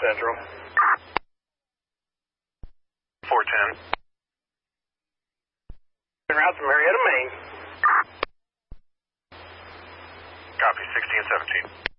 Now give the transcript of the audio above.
Central. 410. En route to Marietta, Maine. Copy, 16 and 17.